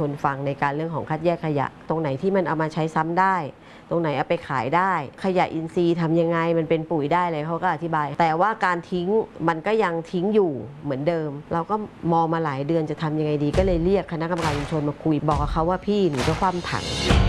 ชนฟังในการเรื่องของคัดแยกขยะตรงไหนที่มันเอามาใช้ซ้ำได้ตรงไหนเอาไปขายได้ขยะอินทรีย์ทำยังไงมันเป็นปุ๋ยได้เลยเขาก็อธิบายแต่ว่าการทิ้งมันก็ยังทิ้งอยู่เหมือนเดิมเราก็มองมาหลายเดือนจะทำยังไงดีก็เลยเรียกคณะกรรมการชุมชนมาคุยบอกกับเขาว่าพี่หนูจะคว่ำถัง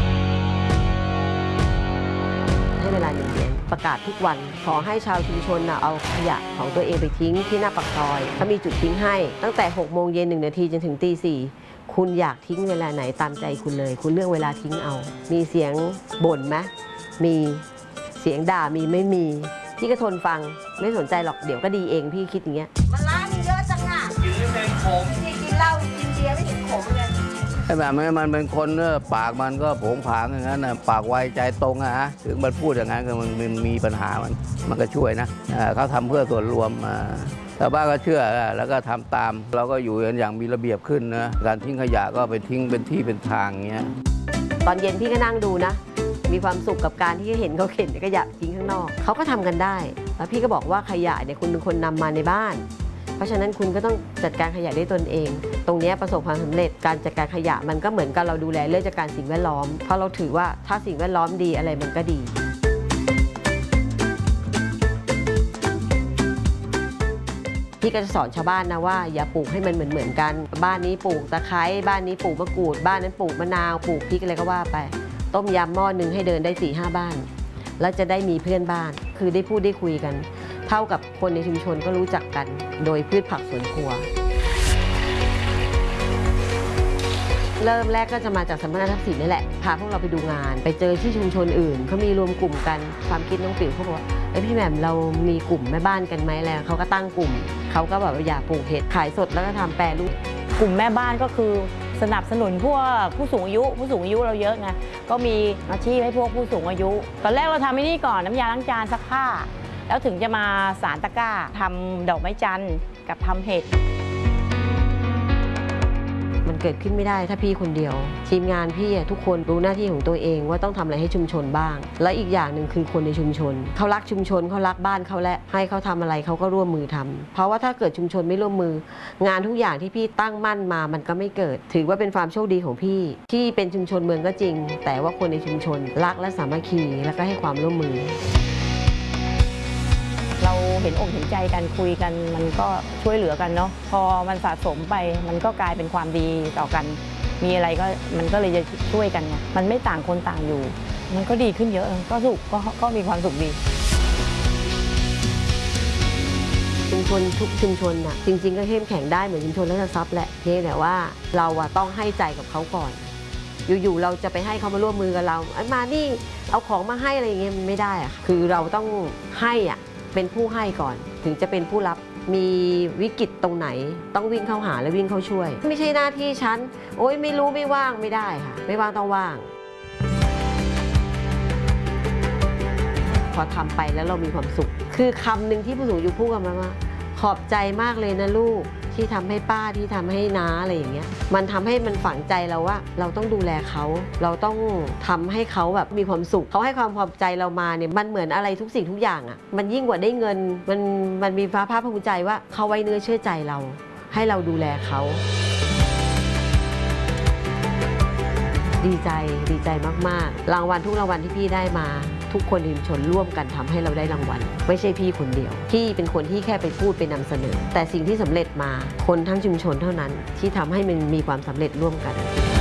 ให้เวลา1 เดือนประกาศทุกวันขอให้ชาวชุมชนเอาขยะของตัวเองไปทิ้งที่หน้าปากซอยเขามีจุดทิ้งให้ตั้งแต่6 โมงเย็น1 นาทีจนถึงตี 4คุณอยากทิ้งเวลาไหนตามใจคุณเลยคุณเลือกเวลาทิ้งเอามีเสียงบ่นไหมมีเสียงด่ามีไม่มีพี่ก็ทนฟังไม่สนใจหรอกเดี๋ยวก็ดีเองพี่คิดอย่างเงี้ยมันร้านเยอะจังอ่ะกินไม่เป็นขมพี่กินเหล้ากินเบียร์ไม่ถึงขมเลยไอ้แบบมันเป็นคนปากมันก็โผงผางอย่างนั้นนะปากไวใจตรงอะถึงมันพูดอย่างนั้นก็มันมีปัญหามันก็ช่วยนะเขาทำเพื่อส่วนรวมชาวบ้านก็เชื่อแล้วก็ทำตามเราก็อยู่กันอย่างมีระเบียบขึ้นนะการทิ้งขยะก็ไปทิ้งเป็นที่เป็นทางเงี้ยตอนเย็นพี่ก็นั่งดูนะมีความสุขกับการที่เห็นเขาเข็นขยะทิ้งข้างนอกเขาก็ทำกันได้แล้วพี่ก็บอกว่าขยะเนี่ยคุณเป็นคนนำมาในบ้านเพราะฉะนั้นคุณก็ต้องจัดการขยะด้วยตนเองตรงนี้ประสบความสำเร็จการจัดการขยะมันก็เหมือนกับเราดูแลเรื่องจัดการสิ่งแวดล้อมเพราะเราถือว่าถ้าสิ่งแวดล้อมดีอะไรมันก็ดีพี่ก็จะสอนชาวบ้านนะว่าอย่าปลูกให้มันเหมือนกันบ้านนี้ปลูกตะไคร้บ้านนี้ปลูกมะกรูดบ้านนั้นปลูกมะนาวปลูกพริกอะไรก็ว่าไปต้มยำหม้อหนึ่งให้เดินได้ 4-5 บ้านแล้วจะได้มีเพื่อนบ้านคือได้พูดได้คุยกันเท่ากับคนในชุมชนก็รู้จักกันโดยพืชผักสวนครัวเริ่มแรกก็จะมาจากสำนักงานทรัพย์สินนี่แหละพาพวกเราไปดูงานไปเจอที่ชุมชนอื่นเขามีรวมกลุ่มกันความคิดน้องปิ๋วเขาบอกว่าพี่แหม่มเรามีกลุ่มแม่บ้านกันไหมแล้วเขาก็ตั้งกลุ่มเขาก็แบบอยากปลูกเห็ดขายสดแล้วก็ทำแปรรูปกลุ่มแม่บ้านก็คือสนับสนุนพวกผู้สูงอายุเราเยอะไงก็มีอาชีพให้พวกผู้สูงอายุตอนแรกเราทำไอ้นี่ก่อนน้ำยาล้างจานซักผ้าแล้วถึงจะมาสารตะกร้าทำดอกไม้จันทร์กับทำเห็ดมันเกิดขึ้นไม่ได้ถ้าพี่คนเดียวทีมงานพี่ทุกคนรู้หน้าที่ของตัวเองว่าต้องทำอะไรให้ชุมชนบ้างและอีกอย่างหนึ่งคือคนในชุมชนเขารักชุมชนเขารักบ้านเขาและให้เขาทำอะไรเขาก็ร่วมมือทำเพราะว่าถ้าเกิดชุมชนไม่ร่วมมืองานทุกอย่างที่พี่ตั้งมั่นมามันก็ไม่เกิดถือว่าเป็นความโชคดีของพี่ที่เป็นชุมชนเมืองก็จริงแต่ว่าคนในชุมชนรักและสามัคคีแล้วก็ให้ความร่วมมือเราเห็นอกเห็นใจกันคุยกันมันก็ช่วยเหลือกันเนาะพอมันสะสมไปมันก็กลายเป็นความดีต่อกันมีอะไรก็มันก็เลยจะช่วยกันไงมันไม่ต่างคนต่างอยู่มันก็ดีขึ้นเยอะก็สุขก็มีความสุขดีชุมชนทุกชุมชนน่ะจริงๆก็เข้มแข็งได้เหมือนชุมชนราชทรัพย์แหละเพียงแต่ว่าเราต้องให้ใจกับเขาก่อนอยู่ๆเราจะไปให้เขามาร่วมมือกับเรามานี่เอาของมาให้อะไรอย่างเงี้ยมันไม่ได้อะคือเราต้องให้เป็นผู้ให้ก่อนถึงจะเป็นผู้รับมีวิกฤตตรงไหนต้องวิ่งเข้าหาและวิ่งเข้าช่วยไม่ใช่หน้าที่ฉันโอ๊ยไม่รู้ไม่ว่างไม่ได้ค่ะไม่ว่างต้องว่างพอทำไปแล้วเรามีความสุขคือคำหนึ่งที่ผู้สูงอายุพูดกันมาว่าขอบใจมากเลยนะลูกที่ทำให้ป้าที่ทำให้น้าอะไรอย่างเงี้ยมันทำให้มันฝังใจเราว่าเราต้องดูแลเขาเราต้องทำให้เขาแบบมีความสุขเขาให้ความพอใจเรามาเนี่ยมันเหมือนอะไรทุกสิ่งทุกอย่างมันยิ่งกว่าได้เงินมันมีภาคภูมิใจว่าเขาไว้เนื้อเชื่อใจเราให้เราดูแลเขาดีใจมากๆรางวัลทุกรางวัลที่พี่ได้มาทุกคนในชุมชนร่วมกันทำให้เราได้รางวัลไม่ใช่พี่คนเดียวพี่เป็นคนที่แค่ไปพูดไปนำเสนอแต่สิ่งที่สำเร็จมาคนทั้งชุมชนเท่านั้นที่ทำให้มันมีความสำเร็จร่วมกัน